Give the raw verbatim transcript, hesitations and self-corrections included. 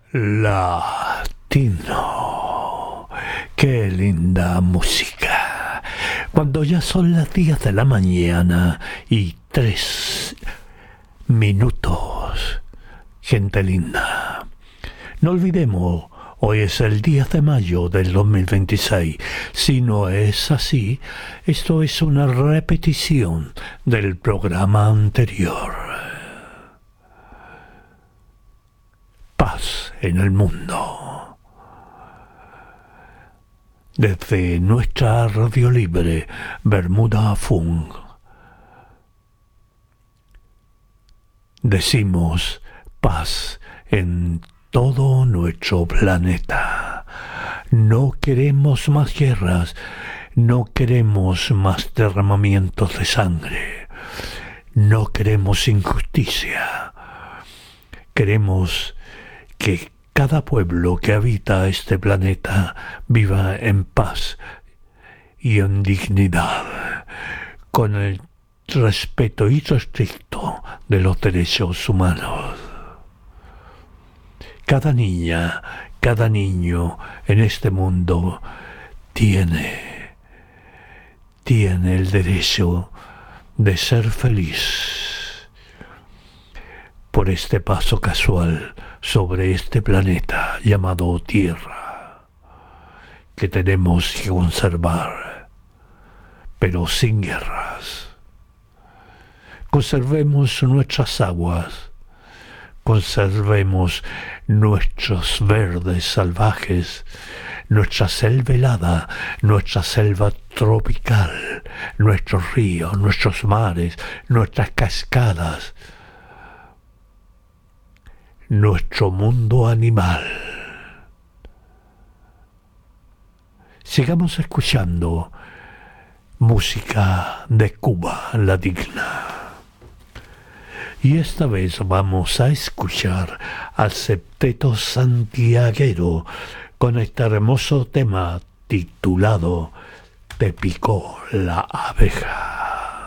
Latino. Qué linda música. Cuando ya son las diez de la mañana y tres minutos. Gente linda. No olvidemos, hoy es el diez de mayo del dos mil veintiséis. Si no es así, esto es una repetición del programa anterior. Paz en el mundo. Desde nuestra radio libre, Bermuda Funk, decimos paz en todo nuestro planeta. No queremos más guerras, no queremos más derramamientos de sangre, no queremos injusticia. Queremos que cada pueblo que habita este planeta viva en paz y en dignidad, con el respeto irrestricto de los derechos humanos. Cada niña, cada niño en este mundo tiene, tiene el derecho de ser feliz por este paso casual sobre este planeta llamado Tierra, que tenemos que conservar, pero sin guerras. Conservemos nuestras aguas, conservemos nuestros verdes salvajes, nuestra selva helada, nuestra selva tropical, nuestros ríos, nuestros mares, nuestras cascadas, nuestro mundo animal. Sigamos escuchando música de Cuba, la digna. Y esta vez vamos a escuchar al Septeto Santiaguero con este hermoso tema titulado Te picó la abeja.